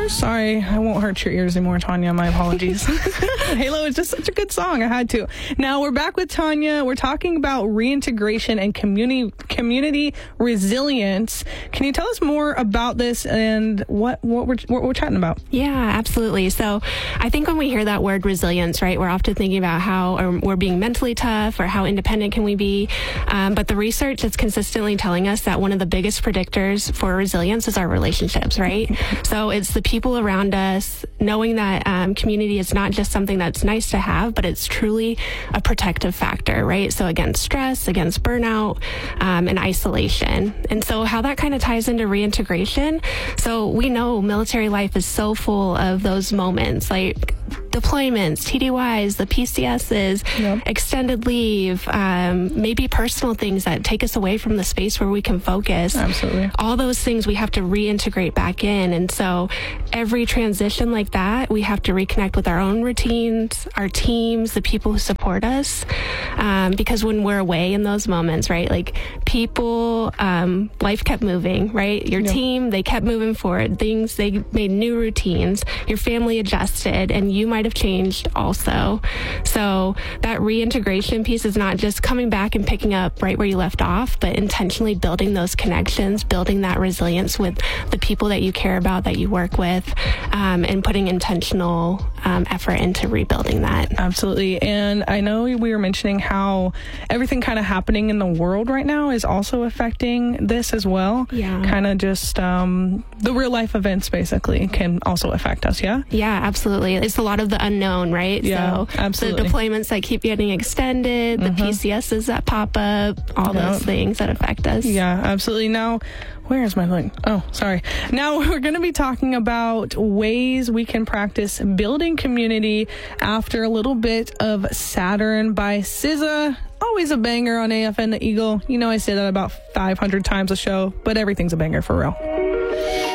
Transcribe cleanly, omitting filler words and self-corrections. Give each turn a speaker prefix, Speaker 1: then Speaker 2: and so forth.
Speaker 1: Sorry, I won't hurt your ears anymore, Tanya. My apologies. Halo is just such a good song. I had to. Now we're back with Tanya. We're talking about reintegration and community resilience. Can you tell us more about this and what we're chatting about?
Speaker 2: Yeah, absolutely. So I think when we hear that word resilience, right, we're often thinking about how we're being mentally tough or how independent can we be. But the research is consistently telling us that one of the biggest predictors for resilience is our relationships, right? So it's the people around us, knowing that community is not just something that's nice to have, but it's truly a protective factor, right? So against stress, against burnout, and isolation. And so how that kind of ties into reintegration. So we know military life is so full of those moments, like deployments, TDYs, the PCSs, extended leave, maybe personal things that take us away from the space where we can focus.
Speaker 1: Absolutely.
Speaker 2: All those things we have to reintegrate back in. And so every transition like that, we have to reconnect with our own routines, our teams, the people who support us. Because when we're away in those moments, right, like people, life kept moving, right? Your team, they kept moving forward. Things, they made new routines. Your family adjusted, and you might have changed also. So that reintegration piece is not just coming back and picking up right where you left off, but intentionally building those connections, building that resilience with the people that you care about, that you work with, and putting intentional effort into rebuilding that.
Speaker 1: Absolutely. And I know we were mentioning how everything kind of happening in the world right now is also affecting this as well.
Speaker 2: Yeah.
Speaker 1: Kind of just the real life events basically can also affect us. Yeah.
Speaker 2: Yeah, absolutely. It's a lot of the unknown, right?
Speaker 1: Yeah,
Speaker 2: so
Speaker 1: absolutely.
Speaker 2: The deployments that keep getting extended, the PCSs that pop up, all those things that affect us.
Speaker 1: Yeah, absolutely. Now, where is my link? Oh, sorry. Now we're going to be talking about ways we can practice building community after a little bit of Saturn by SZA. Always a banger on AFN The Eagle. You know I say that about 500 times a show, but everything's a banger for real.